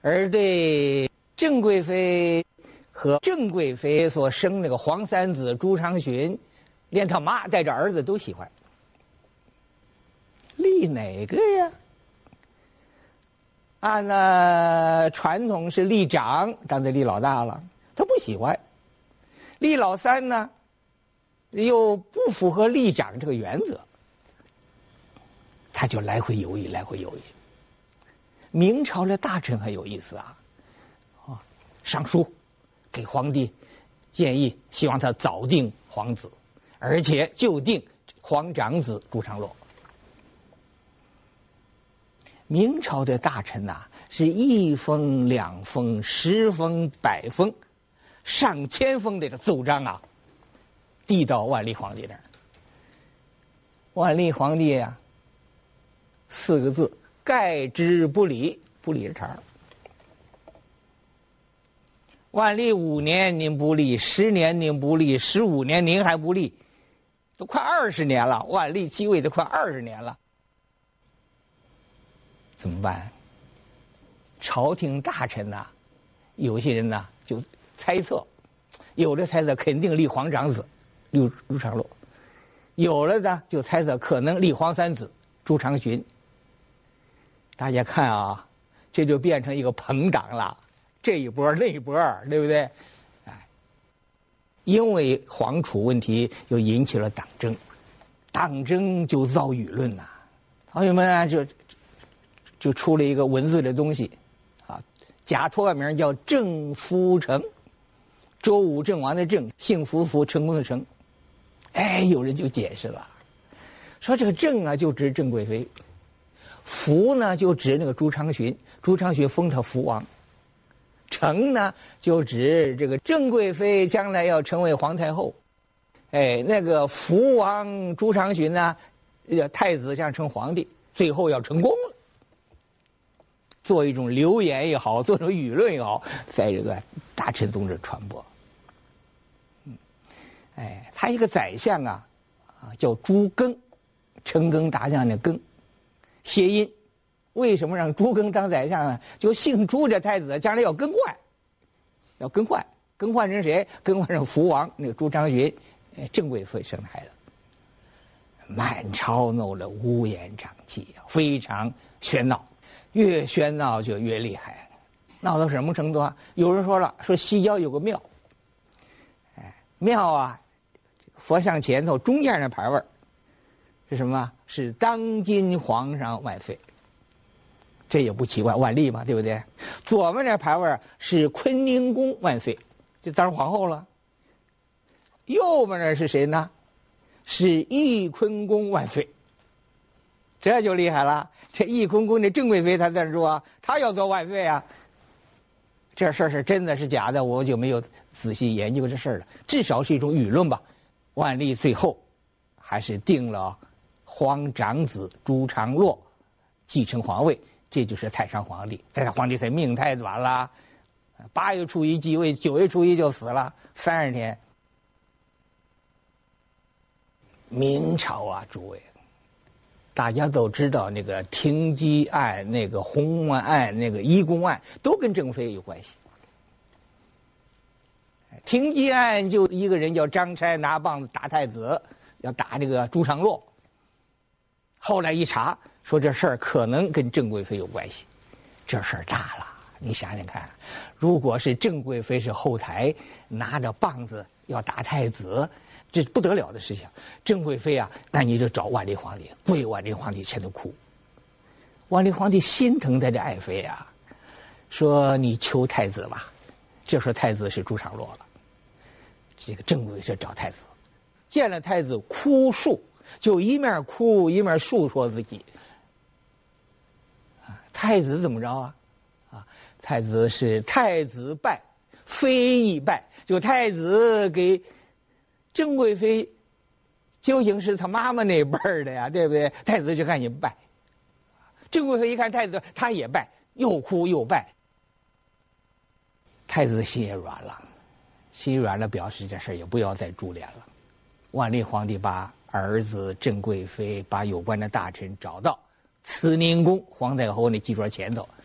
而对郑贵妃和郑贵妃所生那个皇三子朱常洵，连他妈带着儿子都喜欢。立哪个呀？按那传统是立长，当然立老大了，他不喜欢。立老三呢，又不符合立长这个原则，他就来回犹豫，来回犹豫。明朝的大臣很有意思啊，上书给皇帝建议，希望他早定皇子，而且就定皇长子朱常洛。明朝的大臣呐，是1封、2封、10封、100封、上千封的奏章啊，递到万历皇帝那儿。万历皇帝呀，4个字：盖之不理，不理是茬儿。万历5年您不立，10年您不立，15年您还不立，都快20年了。万历继位都快20年了，怎么办？朝廷大臣呐，有些人呐就猜测，有的猜测肯定立皇长子朱常洛，有的呢就猜测可能立皇三子朱常洵。大家看啊，这就变成一个朋党了，这一波那一波，对不对？哎，因为皇储问题又引起了党争，党争就造舆论呐。朋友们啊，就出了一个文字的东西，啊，假托个名叫郑夫成，周武郑王的郑，幸福福成功的成。哎，有人就解释了，说这个郑啊就指郑贵妃。福呢就指那个朱常洵，朱常洵封他福王。成呢就指这个郑贵妃将来要成为皇太后。哎，那个福王朱常洵呢，太子想成皇帝，最后要成功了。做一种流言也好，做一种舆论也好，在这个大臣中这传播。哎，他一个宰相啊，叫朱庚，陈庚大将的庚。谐音，为什么让朱庚当宰相呢？就姓朱这太子将来要更换，更换成谁？更换成福王那个朱常洵，郑贵妃生的孩子。满朝闹得乌烟瘴气啊，非常喧闹，越喧闹就越厉害，闹到什么程度啊？有人说了，说西郊有个庙，庙啊，佛像前头中间的牌位是什么？是当今皇上万岁。这也不奇怪，万历嘛，对不对？左面的牌位是坤宁宫万岁，就当上皇后了。右面呢是谁呢？是懿坤宫万岁。这就厉害了，这懿坤宫的郑贵妃她在这说，她要做万岁啊。这事儿是真的是假的，我就没有仔细研究这事儿了。至少是一种舆论吧。万历最后还是定了皇长子朱常洛继承皇位，这就是太上皇帝。太上皇帝他命太短了，8月初1继位，9月初1就死了，30天。明朝啊，诸位，大家都知道那个停机案、那个洪文案、那个怡宫案，都跟郑妃有关系。停机案就一个人叫张差，拿棒子打太子，要打这个朱常洛。后来一查，说这事儿可能跟郑贵妃有关系，这事儿大了。你想想看，如果是郑贵妃是后台拿着棒子要打太子，这不得了的事情。郑贵妃啊，那你就找万历皇帝，跪万历皇帝前头哭。万历皇帝心疼他的爱妃啊，说你求太子吧。这时候太子是朱常洛了，这个郑贵妃是找太子，见了太子哭诉，就一面哭一面诉说自己。太子怎么着啊？太子是太子拜，非亦拜，就太子给郑贵妃究竟是他妈妈那辈儿的呀，对不对？太子就赶紧拜。郑贵妃一看太子，他也拜，又哭又拜。太子心也软了，心软了，表示这事儿也不要再株连了。万历皇帝把儿子郑贵妃，把有关的大臣找到慈宁宫皇太后那祭桌前头，